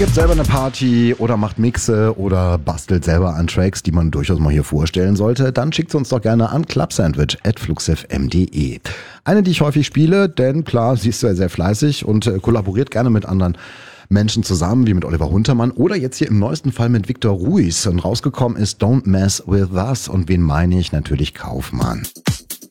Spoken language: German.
Gibt selber eine Party oder macht Mixe oder bastelt selber an Tracks, die man durchaus mal hier vorstellen sollte, dann schickt uns doch gerne an clubsandwich@fluxfm.de. Eine, die ich häufig spiele, denn klar, sie ist sehr, sehr fleißig und kollaboriert gerne mit anderen Menschen zusammen, wie mit Oliver Huntermann oder jetzt hier im neuesten Fall mit Victor Ruiz. Und rausgekommen ist Don't Mess With Us. Und wen meine ich? Natürlich Kaufmann.